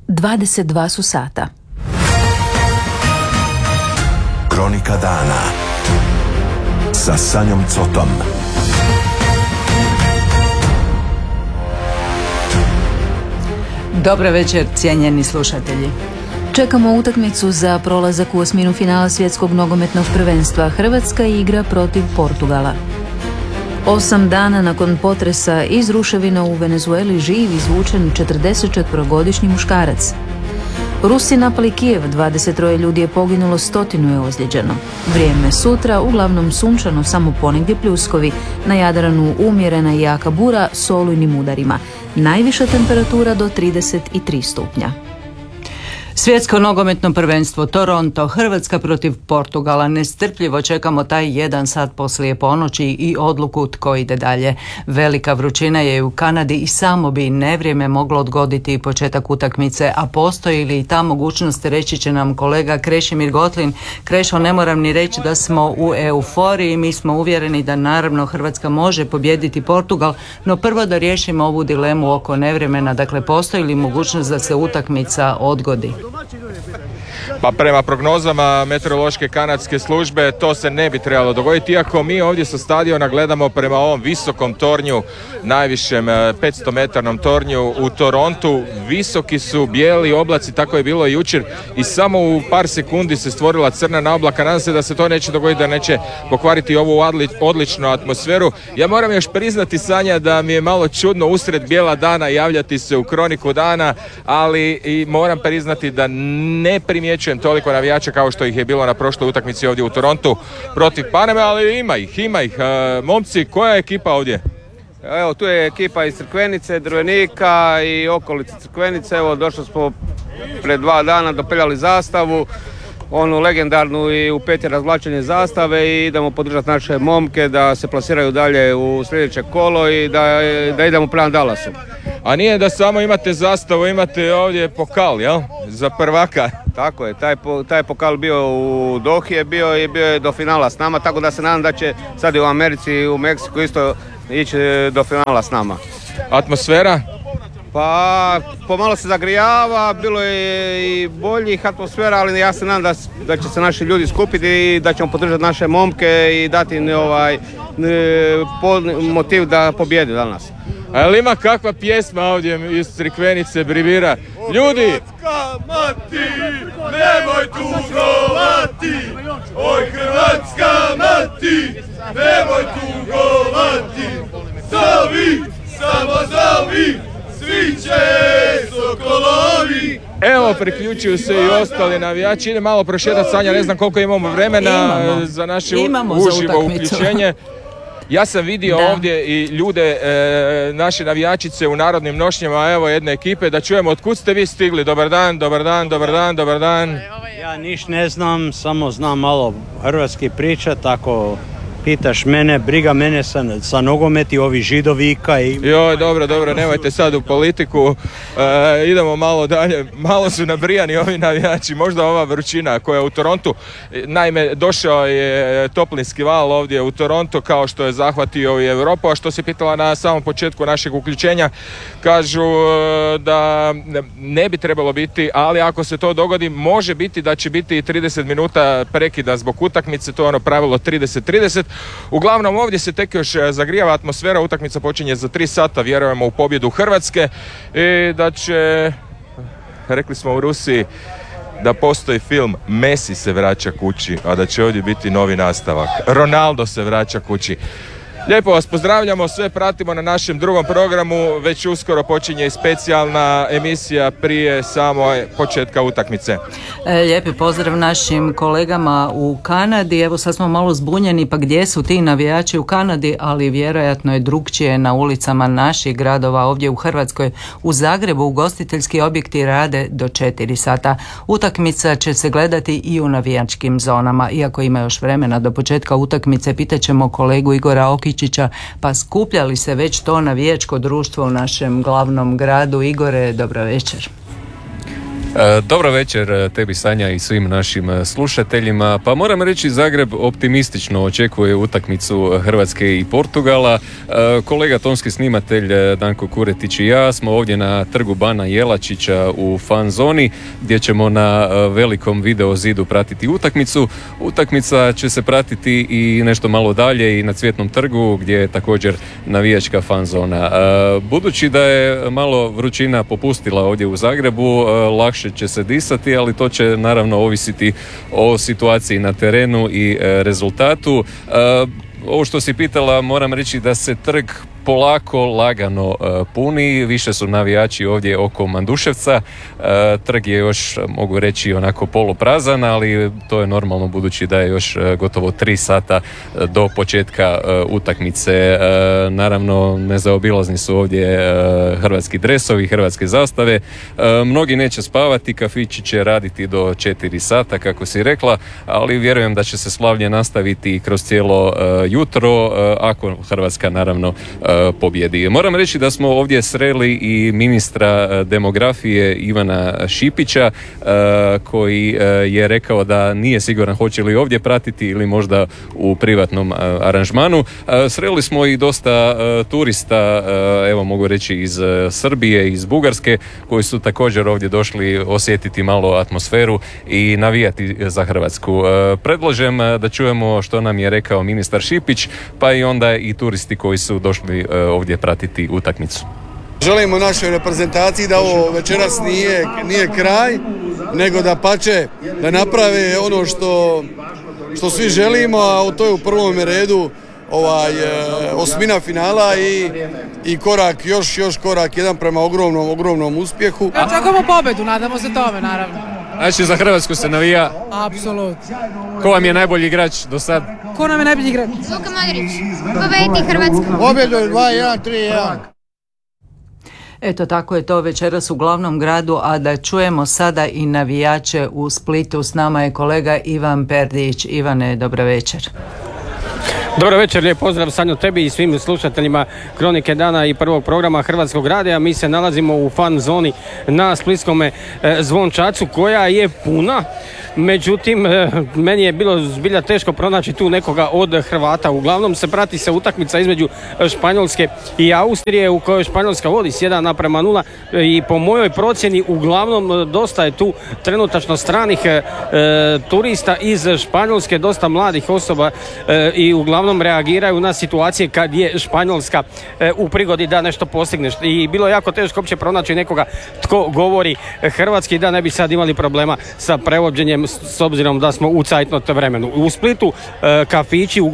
22 su sata. Kronika dana sa Sanjom Cotom. Dobar večer, cijenjeni slušatelji. Čekamo utakmicu za prolazak u osminu finala svjetskog nogometnog prvenstva. Hrvatska igra protiv Portugala. 8 dana nakon potresa iz ruševina u Venezueli živ izvučen 44-godišnji muškarac. Rusi napali Kijev, 23 ljudi je poginulo, 100 je ozlijeđeno. Vrijeme sutra, uglavnom sunčano, samo ponegdje pljuskovi. Na Jadranu umjerena i jaka bura s olujnim udarima. Najviša temperatura do 33 stupnja. Svjetsko nogometno prvenstvo Toronto, Hrvatska protiv Portugala. Nestrpljivo čekamo taj jedan sat poslije ponoći i odluku tko ide dalje. Velika vrućina je u Kanadi i samo bi nevrijeme moglo odgoditi početak utakmice, a postoji li i ta mogućnost, reći će nam kolega Krešimir Gotlin. Krešo, ne moram ni reći da smo u euforiji, mi smo uvjereni da naravno Hrvatska može pobijediti Portugal, no prvo da riješimo ovu dilemu oko nevremena, dakle postoji li mogućnost da se utakmica odgodi? Pa prema prognozama meteorološke kanadske službe to se ne bi trebalo dogoditi, iako mi ovdje sa stadiona gledamo prema ovom visokom tornju, najvišem 500-metarnom tornju u Torontu. Visoki su bijeli oblaci, tako je bilo jučer i samo u par sekundi se stvorila crna naoblaka. Nadam se da se to neće dogoditi, da neće pokvariti ovu odličnu atmosferu. Ja moram još priznati, Sanja, da mi je malo čudno usred bijela dana javljati se u kroniku dana, ali i moram priznati da ne primjećujem toliko navijača kao što ih je bilo na prošloj utakmici ovdje u Torontu protiv Paname, ali ima ih. Momci, koja je ekipa ovdje? Evo, tu je ekipa iz Crkvenice, Drvenika i okolice Crkvenice. Evo, došli smo pred 2 dana, dopeljali zastavu, onu legendarnu, i u peti razvlačenje zastave, i idemo podržati naše momke da se plasiraju dalje u sljedeće kolo i da idemo prema Dallasu. A nije da samo imate zastavu, imate ovdje pokal, jel? Za prvaka. Tako je, taj pokal bio u Dohi, bio je do finala s nama, tako da se nadam da će sad i u Americi i u Meksiku isto ići do finala s nama. Atmosfera? Pa pomalo se zagrijava, bilo je i boljih atmosfera, ali ja se nadam da će se naši ljudi skupiti i da ćemo podržati naše momke i dati im motiv da pobjede danas. Ali ima kakva pjesma ovdje iz Crikvenice brivira? Ljudi! Hrvatska mati, nemoj tugovati! Oj Hrvatska mati, nemoj tugovati! Zovi, samo zovi, svi će sokolovi! Evo, priključuju se i ostali navijači. Ide malo prošetati, Sanja, ne znam koliko imamo vremena za naše uživo uključenje. Ja sam vidio ovdje i ljude, naše navijačice u narodnim nošnjama, evo jedne ekipe, da čujemo otkud ste vi stigli. Dobar dan. Ja niš ne znam, samo znam malo hrvatski pričat, ako pitaš mene, briga mene sa nogometi, ovi Židovika i... Joj, dobro, nemojte sad u politiku, idemo malo dalje, malo su nabrijani ovi navijači, možda ova vrućina koja je u Torontu, naime došao je toplinski val ovdje u Toronto kao što je zahvatio i Europu, a što se pitala na samom početku našeg uključenja, kažu da ne bi trebalo biti, ali ako se to dogodi, može biti da će biti 30 minuta prekida zbog utakmice, to je ono pravilo 30-30. Uglavnom ovdje se tek još zagrijava atmosfera, utakmica počinje za 3 sata, vjerujemo u pobjedu Hrvatske i da će, rekli smo u Rusiji, da postoji film Messi se vraća kući, a da će ovdje biti novi nastavak. Ronaldo se vraća kući. Lijepo vas pozdravljamo, sve pratimo na našem drugom programu, već uskoro počinje i specijalna emisija prije samo početka utakmice. Lijepi pozdrav našim kolegama u Kanadi, evo sad smo malo zbunjeni, pa gdje su ti navijači u Kanadi, ali vjerojatno je drukčije na ulicama naših gradova ovdje u Hrvatskoj. U Zagrebu ugostiteljski objekti rade do 4 sata. Utakmica će se gledati i u navijačkim zonama, iako ima još vremena do početka utakmice, pitaćemo kolegu Igora Okića, pa skuplja li se već to navijačko društvo u našem glavnom gradu? Igore, dobro večer. Dobro večer tebi Sanja i svim našim slušateljima. Pa moram reći, Zagreb optimistično očekuje utakmicu Hrvatske i Portugala. Kolega tonski snimatelj Danko Kuretić i ja smo ovdje na trgu Bana Jelačića u fan zoni gdje ćemo na velikom video zidu pratiti utakmicu. Utakmica će se pratiti i nešto malo dalje i na Cvjetnom trgu gdje je također navijačka fan zona. Budući da je malo vrućina popustila ovdje u Zagrebu, lakše će se disati, ali to će naravno ovisiti o situaciji na terenu i rezultatu. Ovo što si pitala, moram reći da se trg polako, lagano puni, više su navijači ovdje oko Manduševca. Trg je još, mogu reći, onako poluprazan, ali to je normalno budući da je još gotovo 3 sata do početka utakmice. Naravno, nezaobilazni su ovdje hrvatski dresovi, hrvatske zastave. Mnogi neće spavati, kafići će raditi do 4 sata, kako si rekla, ali vjerujem da će se slavlje nastaviti kroz cijelo jutro, ako Hrvatska naravno pobjedi. Moram reći da smo ovdje sreli i ministra demografije Ivana Šipića, koji je rekao da nije siguran hoće li ovdje pratiti ili možda u privatnom aranžmanu. Sreli smo i dosta turista, evo mogu reći iz Srbije, iz Bugarske, koji su također ovdje došli osjetiti malo atmosferu i navijati za Hrvatsku. Predlažem da čujemo što nam je rekao ministar Šipić, pa i onda i turisti koji su došli ovdje pratiti utakmicu. Želimo našoj reprezentaciji da ovo večeras nije kraj, nego da pače, da naprave ono što svi želimo, a to je u prvom redu osmina finala i korak, još korak jedan prema ogromnom uspjehu. Očekujemo pobjedu, nadamo se tome, naravno. Znači za Hrvatsku se navija? Apsolutno. Ko vam je najbolji igrač do sad? Ko nam je najbolji igrač? Luka Modrić. Pobedi Hrvatska. Pobjedu 2-1, 3-1. Eto, tako je to večeras u glavnom gradu, a da čujemo sada i navijače u Splitu. S nama je kolega Ivan Perdić. Ivane, dobro večer. Dobro večer, lijep pozdrav Sanjo tebi i svim slušateljima Kronike dana i prvog programa Hrvatskog radija. Mi se nalazimo u fan zoni na splitskome Zvončacu koja je puna. Međutim, meni je bilo zbilja teško pronaći tu nekoga od Hrvata. Uglavnom se prati se utakmica između Španjolske i Austrije u kojoj Španjolska vodi s 1:0 i po mojoj procjeni uglavnom dosta je tu trenutačno stranih turista iz Španjolske, dosta mladih osoba i uglavnom reagiraju na situacije kad je Španjolska u prigodi da nešto postigne. I bilo je jako teško uopće pronaći nekoga tko govori hrvatski, da ne bi sad imali problema sa prevođenjem s obzirom da smo u cajtnot vremenu. U Splitu kafići